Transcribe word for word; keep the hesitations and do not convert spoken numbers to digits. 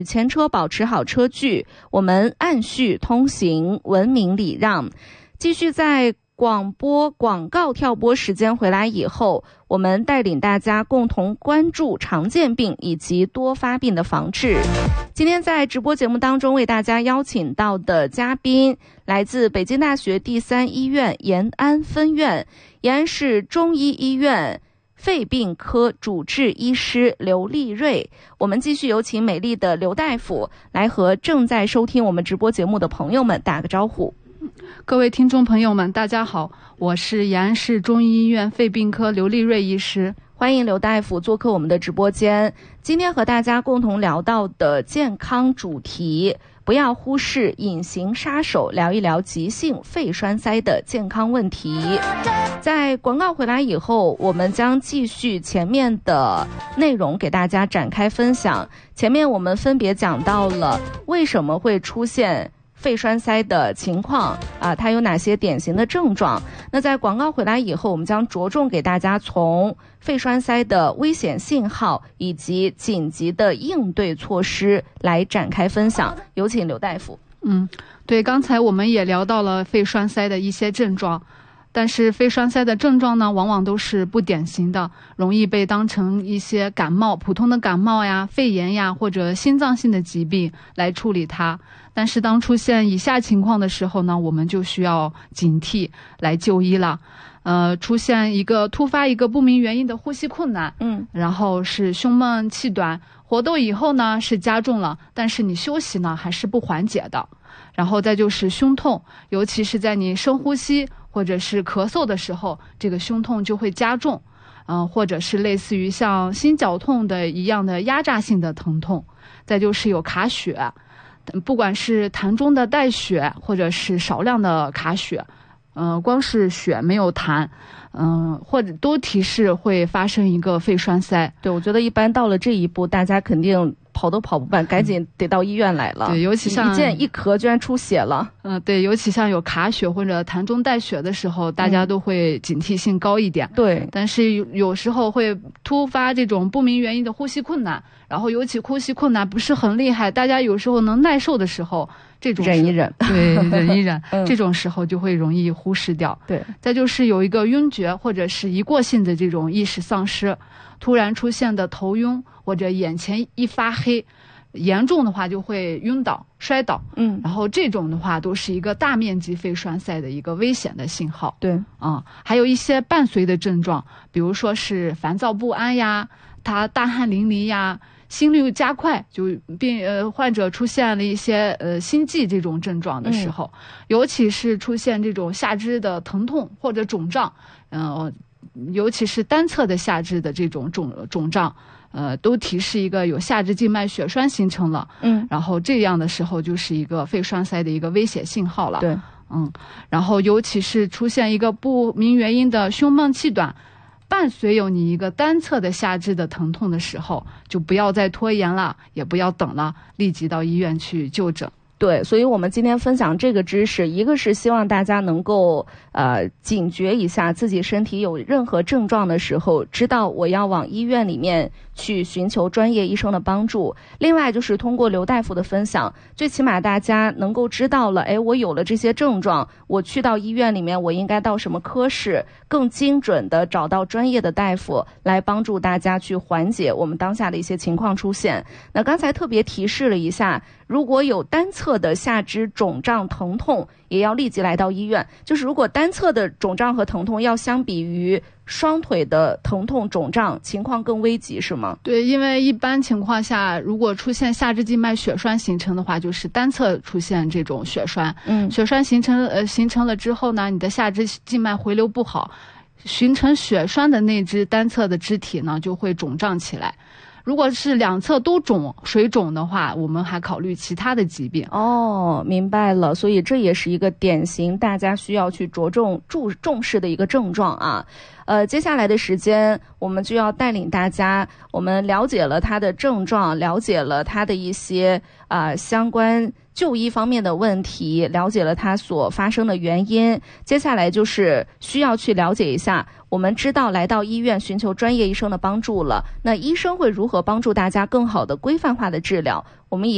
前车保持好车距，我们按序通行，文明礼让。继续在广播广告跳播时间回来以后，我们带领大家共同关注常见病以及多发病的防治。今天在直播节目当中为大家邀请到的嘉宾来自北京大学第三医院延安分院，延安市中医医院肺病科主治医师刘丽瑞。我们继续有请美丽的刘大夫来和正在收听我们直播节目的朋友们打个招呼。 各位听众朋友们，大家好，我是延安市中医医院肺病科刘丽瑞医师。 欢迎刘大夫做客我们的直播间。今天和大家共同聊到的健康主题，不要忽视隐形杀手，聊一聊急性肺栓塞的健康问题。在广告回来以后，我们将继续前面的内容给大家展开分享。前面我们分别讲到了为什么会出现肺栓塞的情况啊，它有哪些典型的症状？那在广告回来以后，我们将着重给大家从肺栓塞的危险信号以及紧急的应对措施来展开分享。有请刘大夫。 嗯，对，刚才我们也聊到了肺栓塞的一些症状，但是肺栓塞的症状呢，往往都是不典型的，容易被当成一些感冒、普通的感冒呀、肺炎呀或者心脏性的疾病来处理它。但是当出现以下情况的时候呢，我们就需要警惕来就医了。呃，出现一个突发一个不明原因的呼吸困难，嗯，然后是胸闷气短，活动以后呢是加重了，但是你休息呢还是不缓解的。然后再就是胸痛，尤其是在你深呼吸或者是咳嗽的时候，这个胸痛就会加重，嗯、呃，或者是类似于像心绞痛的一样的压榨性的疼痛。再就是有卡血，不管是痰中的带血或者是少量的卡血，嗯、呃，光是血没有痰，嗯、呃，或者都提示会发生一个肺栓塞。 对，我觉得一般到了这一步，大家肯定跑都跑不慢，赶紧得到医院来了。 对，尤其像一见一咳居然出血了。 嗯、呃，对，尤其像有卡血或者痰中带血的时候，大家都会警惕性高一点。 对、嗯， 但是有有时候会突发这种不明原因的呼吸困难，然后尤其呼吸困难不是很厉害，大家有时候能耐受的时候，这种忍一忍， 对，忍一忍、 嗯， 这种时候就会容易忽视掉。 对， 再就是有一个晕厥或者是一过性的这种意识丧失，突然出现的头晕或者眼前一发黑。严重的话就会晕倒、摔倒，嗯，然后这种的话都是一个大面积肺栓塞的一个危险的信号。 对， 啊、嗯，还有一些伴随的症状，比如说是烦躁不安呀，他大汗淋漓呀，心率加快，就病呃患者出现了一些呃心悸这种症状的时候，嗯、尤其是出现这种下肢的疼痛或者肿胀，嗯、呃，尤其是单侧的下肢的这种肿肿胀。呃，都提示一个有下肢静脉血栓形成了，嗯，然后这样的时候就是一个肺栓塞的一个危险信号了， 对， 嗯，然后尤其是出现一个不明原因的胸闷气短，伴随有你一个单侧的下肢的疼痛的时候，就不要再拖延了，也不要等了，立即到医院去就诊。 对，所以我们今天分享这个知识，一个是希望大家能够呃警觉一下自己身体有任何症状的时候，知道我要往医院里面去寻求专业医生的帮助。另外就是通过刘大夫的分享，最起码大家能够知道了，哎，我有了这些症状，我去到医院里面，我应该到什么科室，更精准的找到专业的大夫来帮助大家去缓解我们当下的一些情况出现。那刚才特别提示了一下，如果有单侧的下肢肿胀疼痛，也要立即来到医院。就是如果单侧的肿胀和疼痛要相比于双腿的疼痛肿胀情况更危急是吗？ 对，因为一般情况下，如果出现下肢静脉血栓形成的话，就是单侧出现这种血栓。嗯，血栓形成呃形成了之后呢，你的下肢静脉回流不好，形成血栓的那只单侧的肢体呢就会肿胀起来。如果是两侧都肿水肿的话，我们还考虑其他的疾病。 哦，明白了，所以这也是一个典型大家需要去着重注重视的一个症状啊。呃，接下来的时间我们就要带领大家，我们了解了他的症状，了解了他的一些啊、呃、相关就医方面的问题，了解了他所发生的原因。接下来就是需要去了解一下，我们知道来到医院寻求专业医生的帮助了，那医生会如何帮助大家更好的规范化的治疗？我们也